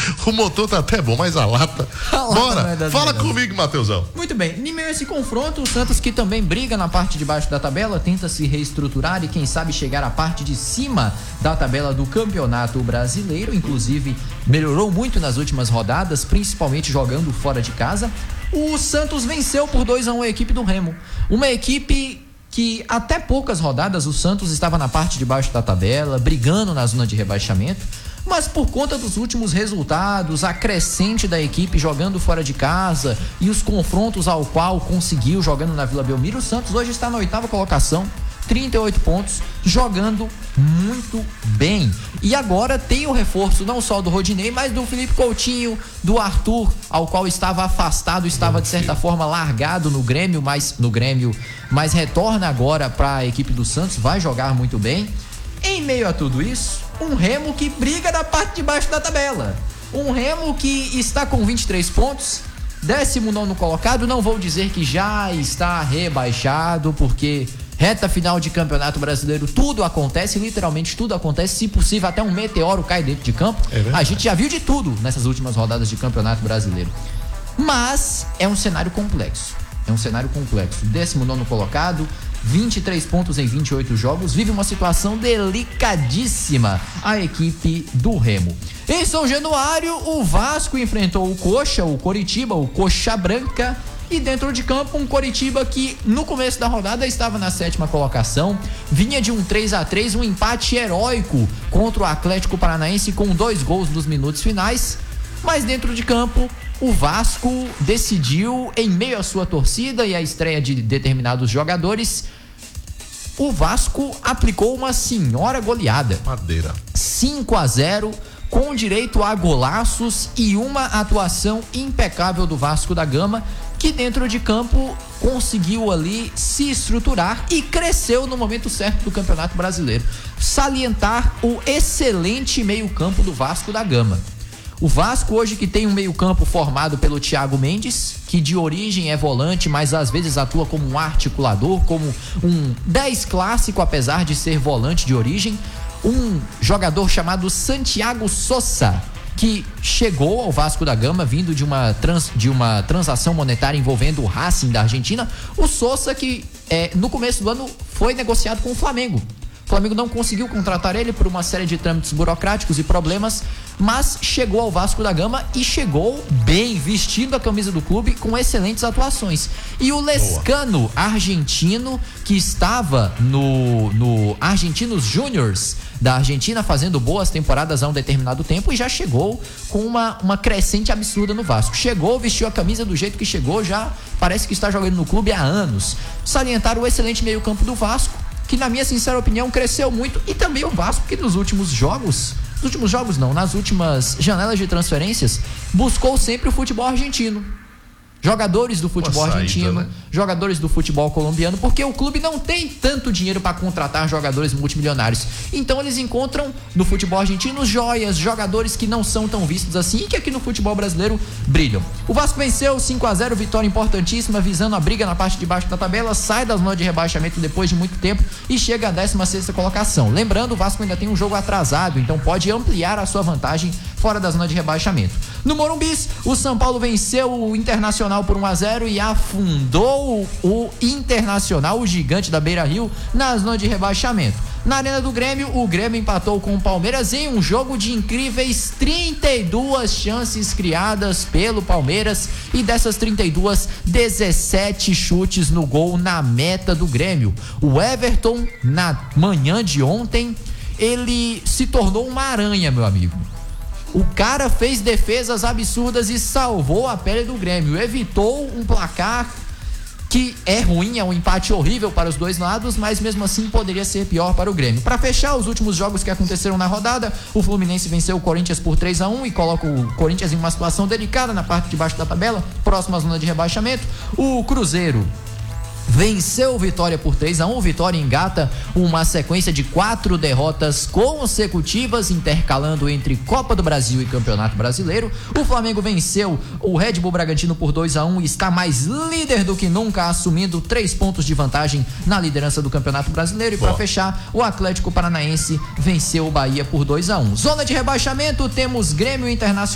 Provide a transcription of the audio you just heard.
O motor tá até bom, mas a lata. Bora, fala comigo, Mateusão. Muito bem, em meio a esse confronto, o Santos, que também briga na parte de baixo da tabela, tenta se reestruturar e quem sabe chegar à parte de cima da tabela do Campeonato Brasileiro, inclusive melhorou muito nas últimas rodadas, principalmente jogando fora de casa. O Santos venceu por 2-1 a equipe do Remo, uma equipe que até poucas rodadas o Santos estava na parte de baixo da tabela, brigando na zona de rebaixamento, mas por conta dos últimos resultados, a crescente da equipe jogando fora de casa e os confrontos ao qual conseguiu jogando na Vila Belmiro, o Santos hoje está na 8ª colocação, 38 pontos, jogando muito bem. E agora tem o reforço não só do Rodinei, mas do Felipe Coutinho, do Arthur, ao qual estava afastado, estava de certa forma largado no Grêmio, mas retorna agora para a equipe do Santos, vai jogar muito bem. Em meio a tudo isso, um Remo que briga na parte de baixo da tabela. Um Remo que está com 23 pontos, 19º colocado, não vou dizer que já está rebaixado, porque reta final de Campeonato Brasileiro, tudo acontece, literalmente tudo acontece, se possível até um meteoro cai dentro de campo. A gente já viu de tudo nessas últimas rodadas de Campeonato Brasileiro. Mas é um cenário complexo. 19º colocado, 23 pontos em 28 jogos, vive uma situação delicadíssima a equipe do Remo. Em São Januário, o Vasco enfrentou o Coxa, o Coritiba, o Coxa Branca, e dentro de campo um Coritiba que no começo da rodada estava na 7ª colocação, vinha de um 3-3, um empate heróico contra o Atlético Paranaense com 2 gols nos minutos finais, mas dentro de campo o Vasco decidiu, em meio à sua torcida e à estreia de determinados jogadores, o Vasco aplicou uma senhora goleada. 5-0, com direito a golaços e uma atuação impecável do Vasco da Gama, que dentro de campo conseguiu ali se estruturar e cresceu no momento certo do Campeonato Brasileiro. Salientar o excelente meio-campo do Vasco da Gama. O Vasco hoje que tem um meio-campo formado pelo Thiago Mendes, que de origem é volante, mas às vezes atua como um articulador, como um 10 clássico, apesar de ser volante de origem. Um jogador chamado Santiago Sosa, que chegou ao Vasco da Gama vindo de uma transação monetária envolvendo o Racing da Argentina. O Sosa que no começo do ano foi negociado com o Flamengo. O Flamengo não conseguiu contratar ele por uma série de trâmites burocráticos e problemas, mas chegou ao Vasco da Gama e chegou bem, vestindo a camisa do clube com excelentes atuações. E o Lescano, argentino, que estava no Argentinos Júniors da Argentina, fazendo boas temporadas há um determinado tempo, e já chegou com uma crescente absurda no Vasco. Chegou, vestiu a camisa do jeito que chegou, já parece que está jogando no clube há anos. Salientar o excelente meio-campo do Vasco, que na minha sincera opinião cresceu muito, e também o Vasco que nas últimas janelas de transferências buscou sempre o futebol argentino. Jogadores do futebol argentino, jogadores do futebol colombiano, porque o clube não tem tanto dinheiro para contratar jogadores multimilionários. Então eles encontram no futebol argentino joias, jogadores que não são tão vistos assim e que aqui no futebol brasileiro brilham. O Vasco venceu 5-0, vitória importantíssima, visando a briga na parte de baixo da tabela, sai da zona de rebaixamento depois de muito tempo e chega à 16ª colocação. Lembrando, o Vasco ainda tem um jogo atrasado, então pode ampliar a sua vantagem fora da zona de rebaixamento. No Morumbi, o São Paulo venceu o Internacional por 1-0 e afundou o Internacional, o gigante da Beira-Rio, na zona de rebaixamento. Na Arena do Grêmio, o Grêmio empatou com o Palmeiras em um jogo de incríveis 32 chances criadas pelo Palmeiras, e dessas 32, 17 chutes no gol na meta do Grêmio. O Everton, na manhã de ontem, ele se tornou uma aranha, meu amigo. O cara fez defesas absurdas e salvou a pele do Grêmio, evitou um placar que é ruim, é um empate horrível para os dois lados, mas mesmo assim poderia ser pior para o Grêmio. Para fechar os últimos jogos que aconteceram na rodada, o Fluminense venceu o Corinthians por 3-1 e coloca o Corinthians em uma situação delicada na parte de baixo da tabela, próxima à zona de rebaixamento. O Cruzeiro venceu o Vitória por 3-1. O Vitória engata uma sequência de 4 derrotas consecutivas, intercalando entre Copa do Brasil e Campeonato Brasileiro. O Flamengo venceu o Red Bull Bragantino por 2-1 e está mais líder do que nunca, assumindo 3 pontos de vantagem na liderança do Campeonato Brasileiro. E para fechar, o Atlético Paranaense venceu o Bahia por 2-1. Zona de rebaixamento, temos Grêmio Internacional